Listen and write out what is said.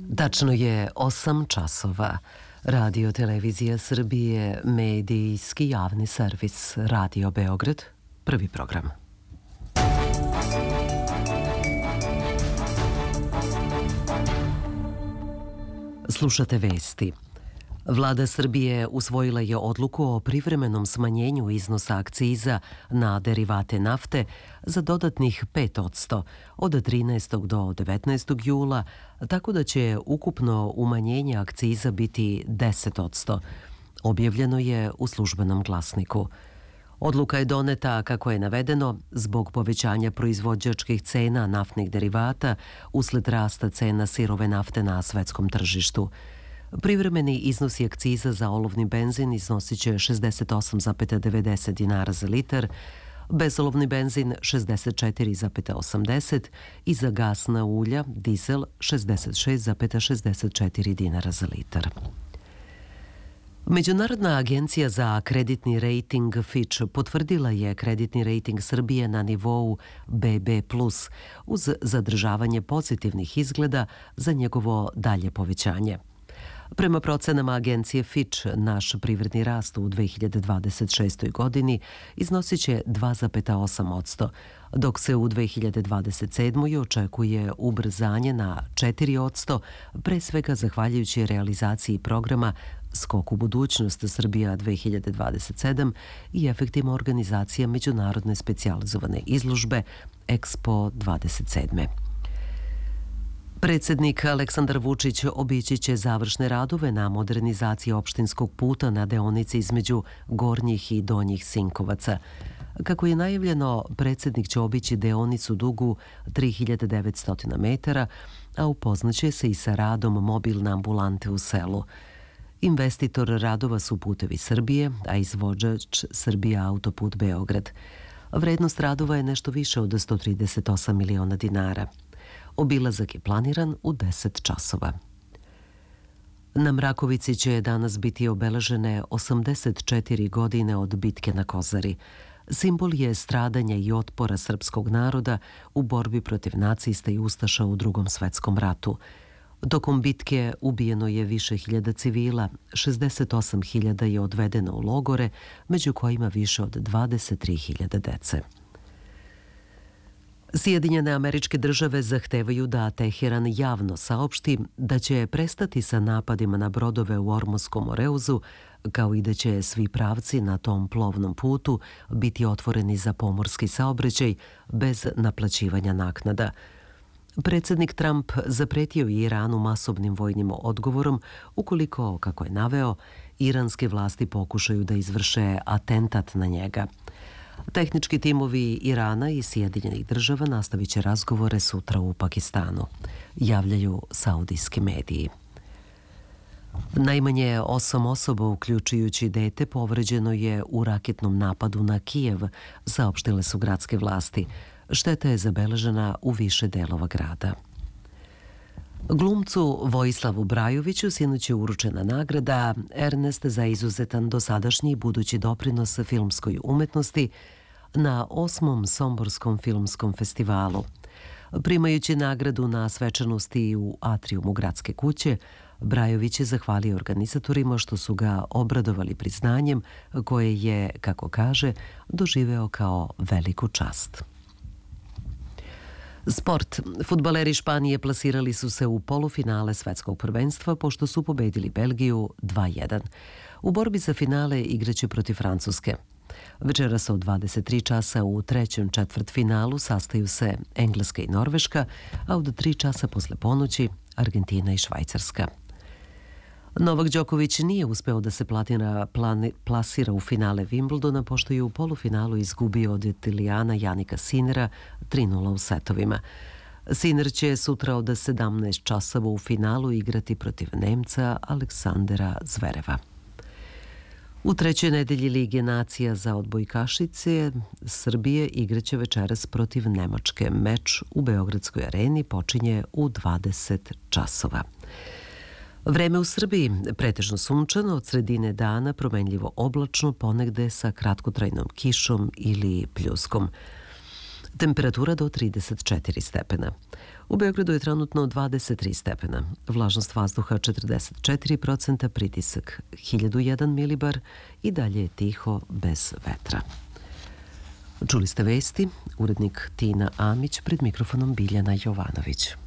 Tačno je 8 časova. Radio Televizija Srbije, medijski javni servis, Radio Beograd, prvi program. Slušate vesti. Vlada Srbije usvojila je odluku o privremenom smanjenju iznosa akciza na derivate nafte za dodatnih 5% od 13. do 19. jula, tako da će ukupno umanjenje akciza biti 10%. Objavljeno je u službenom glasniku. Odluka je doneta, kako je navedeno, zbog povećanja proizvođačkih cena naftnih derivata usled rasta cena sirove nafte na svetskom tržištu. Privremeni iznosi akciza za olovni benzin iznosit će 68,90 dinara za litar, bezolovni benzin 64,80 i za gasna ulja, dizel 66,64 dinara za litar. Međunarodna agencija za kreditni rejting Fitch potvrdila je kreditni rejting Srbije na nivou BB+, uz zadržavanje pozitivnih izgleda za njegovo dalje povećanje. Prema procenama agencije Fitch, naš privredni rast u 2026. godini iznosit će 2,8%, dok se u 2027. očekuje ubrzanje na 4%, pre svega zahvaljujući realizaciji programa Skok u budućnost Srbija 2027 i efektima organizacije međunarodne specijalizovane izložbe Expo 27. Predsjednik Aleksandar Vučić obići će završne radove na modernizaciji opštinskog puta na deonici između Gornjih i Donjih Sinkovaca. Kako je najavljeno, predsjednik će obići deonicu dugu 3900 metara, a upoznaće se i sa radom mobilne ambulante u selu. Investitor radova su Putevi Srbije, a izvođač Srbija autoput Beograd. Vrednost radova je nešto više od 138 miliona dinara. Obilazak je planiran u 10 časova. Na Mrakovici će danas biti obeležene 84 godine od bitke na Kozari. Simbol je stradanja i otpora srpskog naroda u borbi protiv nacista i ustaša u Drugom svetskom ratu. Tokom bitke ubijeno je više hiljada civila, 68.000 je odvedeno u logore, među kojima više od 23.000 dece. Sjedinjene Američke Države zahtevaju da Teheran javno saopšti da će prestati sa napadima na brodove u Ormuzskom Moreuzu, kao i da će svi pravci na tom plovnom putu biti otvoreni za pomorski saobraćaj bez naplaćivanja naknada. Predsjednik Trump zapretio je Iranu masovnim vojnim odgovorom ukoliko, kako je naveo, iranske vlasti pokušaju da izvrše atentat na njega. Tehnički timovi Irana i Sjedinjenih Država nastavit će razgovore sutra u Pakistanu, javljaju saudijski mediji. Najmanje 8 osoba, uključujući dete, povređeno je u raketnom napadu na Kijev, saopštile su gradske vlasti. Šteta je zabeležena u više delova grada. Glumcu Vojislavu Brajoviću sinoć je uručena nagrada Ernest za izuzetan dosadašnji i budući doprinos filmskoj umetnosti na 8. Somborskom filmskom festivalu. Primajući nagradu na svečanosti u atrijumu gradske kuće, Brajović je zahvalio organizatorima što su ga obradovali priznanjem koje je, kako kaže, doživeo kao veliku čast. Sport. Fudbaleri Španije plasirali su se u polufinale svetskog prvenstva pošto su pobedili Belgiju 2:1. U borbi za finale igraće protiv Francuske. Večeras od 23 časa u trećem četvrtfinalu sastaju se Engleska i Norveška, a od 3 časa posle ponoći Argentina i Švajcarska. Novak Đoković nije uspeo da se plasira u finale Wimbledona pošto je u polufinalu izgubio od Italijana Janika Sinera 3:0 u setovima. Siner će sutra od 17 časova u finalu igrati protiv Nemca Aleksandera Zvereva. U trećoj nedelji Lige nacija za odbojkašice Srbije igraće večeras protiv Nemačke. Meč u Beogradskoj areni počinje u 20 časova. Vreme u Srbiji pretežno sunčano, od sredine dana promenljivo oblačno, ponegde sa kratkotrajnom kišom ili pljuskom. Temperatura do 34 stepena. U Beogradu je trenutno 23 stepena. Vlažnost vazduha 44%, pritisak 1001 milibar i dalje je tiho bez vetra. Čuli ste vesti, urednik Tina Amić, pred mikrofonom Biljana Jovanović.